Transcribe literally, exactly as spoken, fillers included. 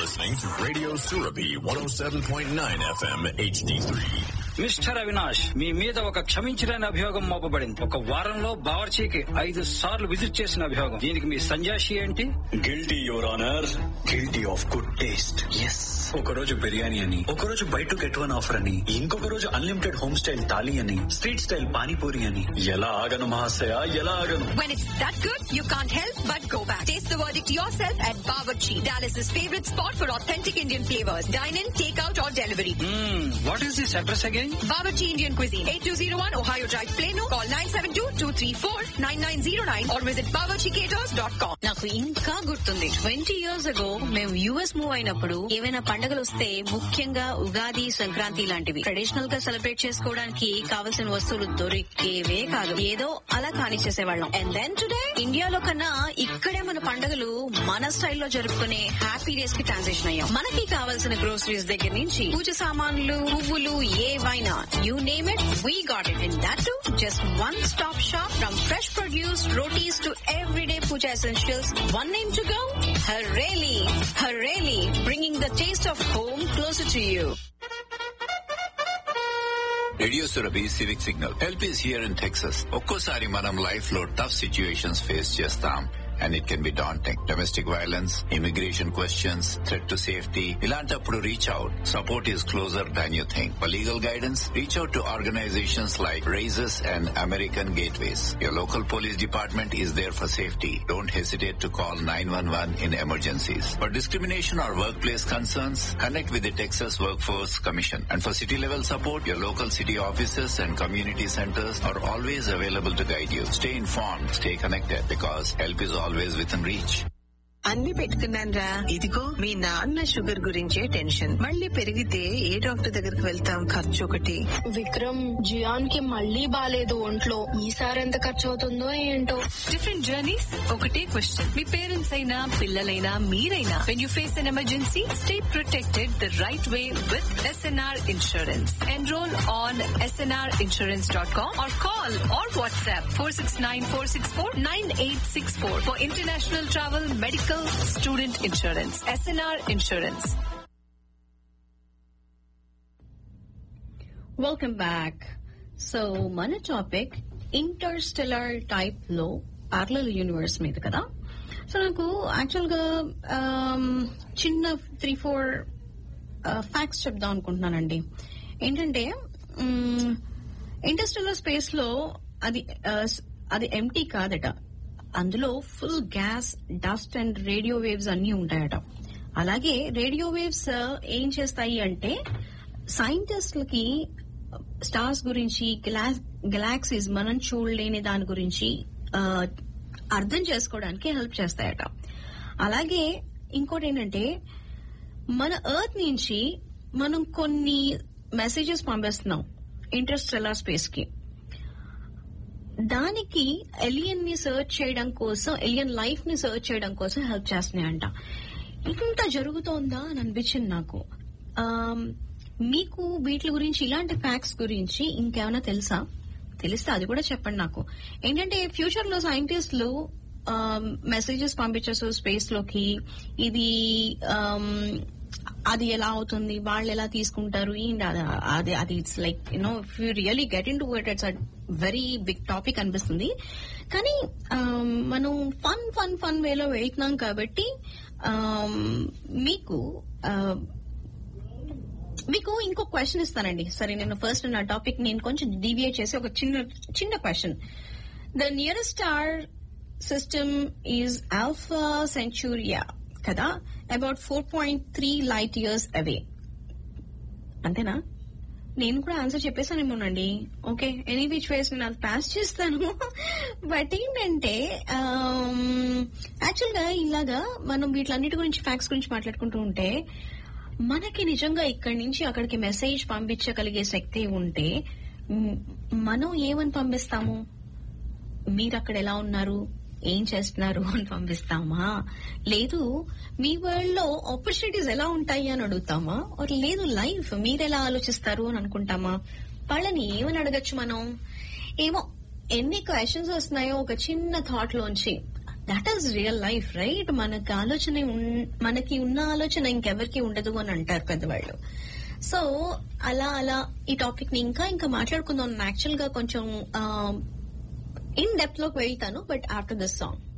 listening to Radio Surabhi one oh seven point nine F M H D three. Mister Avinash, మీ మీద ఒక క్షమించలేని అభియోగం మోపబడింది. ఒక వారంలో బావర్చీకి ఐదు సార్లు విజిట్ చేసిన అభియోగం. దీనికి మీ సంజాషి ఏంటి? Guilty your honour, guilty of good taste. Yes, ఒక రోజు బిర్యానీ అని, ఒక రోజు by to get one offer అని, ఇంకొక రోజు అన్లిమిటెడ్ హోమ్ స్టైల్ థాలీ అని, స్ట్రీట్ స్టైల్ పానీపూరి అని. ఎలా ఆగను మహాశయ, ఎలా ఆగను? When it's that good, you can't help but go back. Taste the verdict yourself at Bawarchi, Dallas's favorite spot for authentic Indian flavors. Dine in, take out or delivery. What is this address again? Bawarchi Indian Cuisine, eighty-two oh one Ohio Drive, Plano. Call nine seven two, two three four, nine nine zero nine or visit bawarchi caters dot com. నాకు ఇంకా గుర్తుంది, twenty years ago మేము US move అయినప్పుడు ఏవైనా పండుగలు వస్తే, ముఖ్యంగా ఉగాది, సంక్రాంతి లాంటివి ట్రెడిషనల్ గా సెలబ్రేట్ చేసుకోవడానికి కావలసిన వస్తువులు దొరికేవే కాదు. ఏదో అలా కానిచ్చేసేవాళ్ళం. అండ్ దెన్ టుడే ఇండియాలో కన్నా ఇక్కడే మన పండుగలు మన స్టైల్లో జరుపుకునే హ్యాపీ డేస్ కి ట్రాన్సిషన్ అయ్యాం. మనకి కావాల్సిన గ్రోసరీస్ దగ్గర నుంచి పూజ సామాన్లు, పువ్వులు, ఏవైనా you name it, we got it. And that too, just one stop shop. From fresh produce, rotis to everyday puja essentials. One name to go? Hareli. Hareli, bringing the taste of home closer to you. Radio Surabhi civic signal. Help is here in Texas. ఒక్కోసారి మనం life లో tough situations face చేస్తాం. And it can be daunting. Domestic violence, immigration questions, threat to safety. ఇలాంటప్పుడు reach out. Support is closer than you think. For legal guidance, reach out to organizations like RAISES and American Gateways. Your local police department is there for safety. Don't hesitate to call nine one one in emergencies. For discrimination or workplace concerns, connect with the Texas Workforce Commission. And for city level support, your local city offices and community centers are always available to guide you. Stay informed, stay connected, because help is always within reach. అన్ని పెట్టుకున్నాను రా. ఇదిగో మీ నాన్న sugar గురించే tension. మళ్ళీ పెరిగితే ఏ doctor దగ్గరికి వెళ్తాం? ఖర్చు ఒకటి. విక్రమ్, జియాన్ కి మళ్ళీ బాలేదు ఒంట్లో. ఈసారి ఎంత ఖర్చు అవుతుందో ఏంటో. డిఫరెంట్ జర్నీస్, ఒకటే క్వశ్చన్. మీ పేరెంట్స్ అయినా, పిల్లలైనా, మీరైనా, when you face an emergency, stay protected the right way with SNR insurance. Enrol on SNR insurance dot com or call or WhatsApp four six nine four six four nine eight six four for international travel, medical, student insurance. S N R Insurance. Welcome back. So మన topic Interstellar type లో parallel universe మీద కదా. So నాకు actual గా చిన్న three four facts చెప్దాం అనుకుంటున్నానండి. ఏంటంటే ఇంటర్స్టెల్లర్ స్పేస్ లో అది అది ఎంటీ కాదట. అందులో full gas, dust and radio waves అన్ని ఉంటాయట. అలాగే రేడియో వేవ్స్ ఏం చేస్తాయి అంటే సైంటిస్టులకి స్టార్స్ గురించి, గెలాక్సీస్ మనం చూడలేని దాని గురించి అర్థం చేసుకోవడానికి హెల్ప్ చేస్తాయట. అలాగే ఇంకోటి ఏంటంటే మన ఎర్త్ నుంచి మనం కొన్ని మెసేజెస్ పంపిస్తున్నాం ఇంటర్స్టెల్లార్ స్పేస్ కి. దానికి ఎలియన్ ని సర్చ్ చేయడం కోసం, ఎలియన్ లైఫ్ ని సర్చ్ చేయడం కోసం హెల్ప్ చేస్తున్నాయంట. ఇంత జరుగుతోందా అని అనిపించింది నాకు. మీకు వీటి గురించి, ఇలాంటి ఫ్యాక్ట్స్ గురించి ఇంకేమైనా తెలుసా? తెలిస్తే అది కూడా చెప్పండి నాకు. ఏంటంటే ఫ్యూచర్ లో సైంటిస్టులు మెసేజెస్ పంపించేసు స్పేస్ లోకి. ఇది అది ఎలా అవుతుంది, వాళ్ళు ఎలా తీసుకుంటారు, అది అది it's like you know if you really get in to it, it's a very big topic అనిపిస్తుంది. కానీ మనం ఫన్ ఫన్ ఫన్ వేలో వెళ్తున్నాం కాబట్టి మీకు మీకు ఇంకో క్వశ్చన్ ఇస్తానండి. సరే, నేను ఫస్ట్ నా టాపిక్ నేను కొంచెం డీవియేట్ చేసి ఒక చిన్న చిన్న question. The nearest star system is alpha సెంచురియా కదా, about four point three lite years అవే. అంతేనా? నేను కూడా answer చెప్పేసానేమోనండి. Okay, any which ways నేను అది పాస్ చేస్తాను. బట్ ఏంటంటే యాక్చువల్ గా ఇలాగా మనం వీటిలన్నిటి గురించి, ఫ్యాక్ట్స్ గురించి మాట్లాడుకుంటూ ఉంటే మనకి నిజంగా ఇక్కడి నుంచి అక్కడికి మెసేజ్ పంపించగలిగే శక్తి ఉంటే మనం ఏమని పంపిస్తాము? మీరు అక్కడ ఎలా ఉన్నారు, ఏం చేస్తున్నారు అని పంపిస్తామా? లేదు మీ వరల్డ్ లో ఆపర్చునిటీస్ ఎలా ఉంటాయి అని అడుగుతామా? లేదు లైఫ్ మీరెలా ఆలోచిస్తారు అని అనుకుంటామా? వాళ్ళని ఏమని అడగచ్చు మనం? ఏమో ఎన్ని క్వశ్చన్స్ వస్తున్నాయో ఒక చిన్న థాట్ లోంచి. That is real life right. మనకు ఆలోచన మనకి ఉన్న ఆలోచన ఇంకెవరికి ఉండదు అని అంటారు పెద్దవాళ్ళు. సో అలా అలా ఈ టాపిక్ ని ఇంకా ఇంకా మాట్లాడుకుందాం. యాక్చువల్ గా కొంచెం ఇన్ డెప్త్ లోకి వెళ్తాను, బట్ ఆఫ్టర్ దిస్ సాంగ్.